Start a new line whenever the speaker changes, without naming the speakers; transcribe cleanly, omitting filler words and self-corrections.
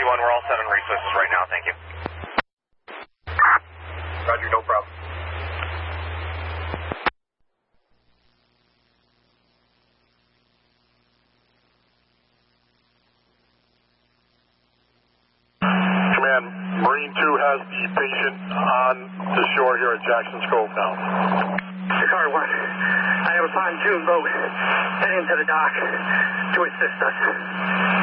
2-1, we're all set on resources right now, thank you.
Roger, no problem. Command, Marine 2 has the patient on the shore here at Jackson's Cove now.
Chicago 1, I have a pontoon boat heading to the dock to assist us.